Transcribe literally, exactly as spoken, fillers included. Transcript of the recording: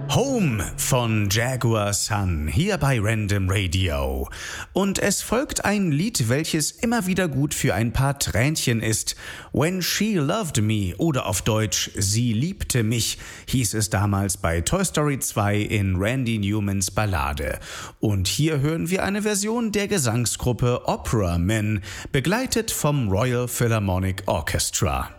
Home von Jaguar Sun hier bei Random Radio. Und es folgt ein Lied, welches immer wieder gut für ein paar Tränchen ist. When She Loved Me oder auf Deutsch Sie liebte mich, hieß es damals bei Toy Story zwei in Randy Newmans Ballade. Und hier hören wir eine Version der Gesangsgruppe Opera Men, begleitet vom Royal Philharmonic Orchestra.